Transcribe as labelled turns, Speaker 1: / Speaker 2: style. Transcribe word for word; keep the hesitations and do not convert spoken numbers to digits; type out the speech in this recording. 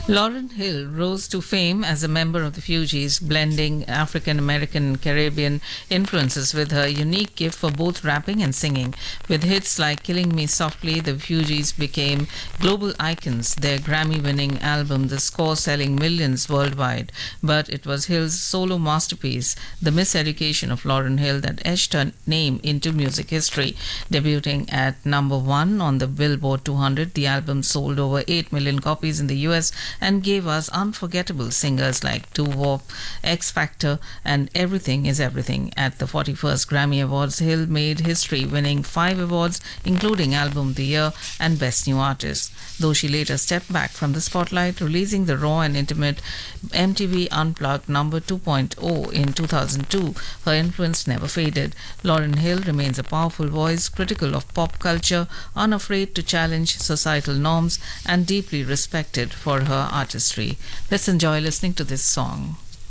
Speaker 1: Lauryn Hill rose to fame as a member of the Fugees, blending African American and Caribbean influences with her unique gift for both rapping and singing. With hits like Killing Me Softly, the Fugees became global icons, their Grammy winning album, The Score, selling millions worldwide. But it was Hill's solo masterpiece, The Miseducation of Lauryn Hill, that etched her name into music history. Debuting at number one on the Billboard two hundred, the album sold over eight million copies in the U S and gave us unforgettable singers like Doo Wop, X Factor, and Everything is Everything. At the forty-first Grammy Awards, Hill made history, winning five awards, including Album of the Year and Best New Artist. Though she later stepped back from the spotlight, releasing the raw and intimate M T V Unplugged number two point oh in two thousand two, her influence never faded. Lauryn Hill remains a powerful voice, critical of pop culture, unafraid to challenge societal norms, and deeply respected for her artistry. Let's enjoy listening to this song.